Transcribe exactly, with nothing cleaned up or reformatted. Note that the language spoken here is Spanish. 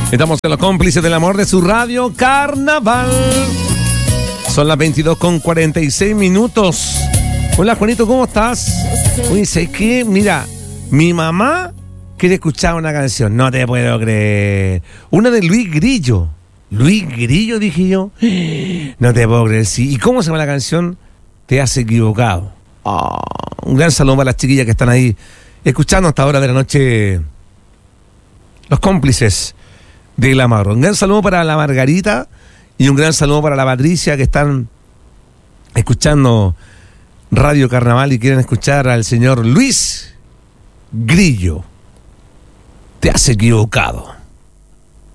Estamos en los cómplices del amor de su radio Carnaval. Son las veintidós con cuarenta y seis minutos. Hola, Juanito, ¿cómo estás? Uy, ¿sabes qué? Mira, mi mamá quiere escuchar una canción. No te puedo creer. Una de Luis Grillo. Luis Grillo, dije yo. No te puedo creer, sí. ¿Y cómo se llama la canción? Te has equivocado. Oh, un gran saludo para las chiquillas que están ahí escuchando hasta ahora de la noche. Los cómplices del amor. Un gran saludo para la Margarita y un gran saludo para la Patricia que están escuchando Radio Carnaval y quieren escuchar al señor Luis Grillo. Te has equivocado.